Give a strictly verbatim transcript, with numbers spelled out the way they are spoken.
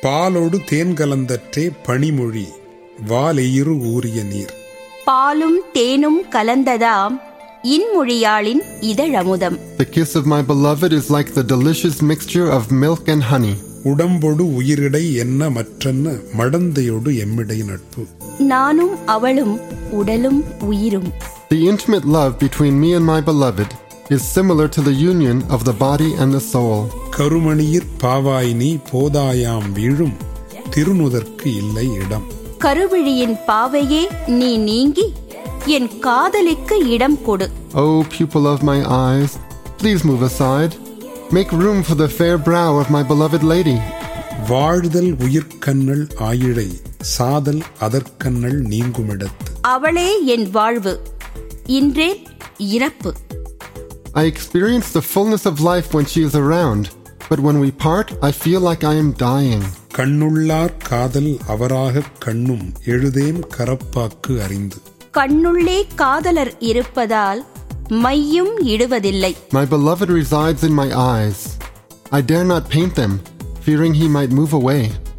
பாலோடு தேன் கலந்தற்றே பனிமொழி வாலெயிறு ஊறிய நீர். பாலும் தேனும் கலந்ததாம் இன்மொழியாளின் இதழமுதம். The kiss of my beloved is like the delicious mixture of milk and honey. உடம்பொடு உயிரிடை என்ன மற்றென்ன மடந்தையோடு எம்மிடை நட்பு. நானும் அவளும் உடலும் உயிரும். The intimate love between me and my beloved is similar to the union of the body and the soul. கருமணியிற் பாவாய் நீ போதாயாம் வீழும் திருநுதற்கு இல்லை இடம். கருவிழியின் பாவையே நீ நீங்கி என் காதலிக்கு இடம் கொடு. O pupil of my eyes, please move aside. Make room for the fair brow of my beloved lady. வாழ்தல் உயிர்க்கண்ணள் ஆயிழை சாதல் அதற்கண்ணள் நீங்குமிடத்து. அவளே என் வாழ்வு இன்றே இறப்பு. I experience the fullness of life when she is around, but when we part, I feel like I am dying. கண்ணுள்ளார் காதல் அவராகக் கண்ணும் எழுதேன் கரப்பாக்கு அறிந்து. கண்ணுள்ளே காதலர் இருப்பதால் மையும் இடுவதில்லை. My beloved resides in my eyes. I dare not paint them, fearing he might move away.